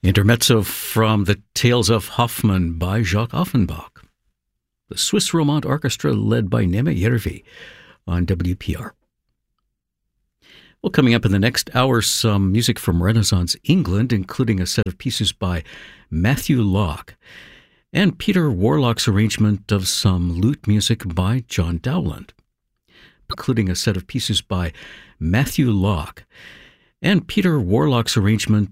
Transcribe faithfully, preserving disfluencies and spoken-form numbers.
Intermezzo from the Tales of Hoffmann by Jacques Offenbach. The Swiss Romand Orchestra led by Neme Järvi on W P R. Well, coming up in the next hour, some music from Renaissance England, including a set of pieces by Matthew Locke, and Peter Warlock's arrangement of some lute music by John Dowland, including a set of pieces by Matthew Locke, and Peter Warlock's arrangement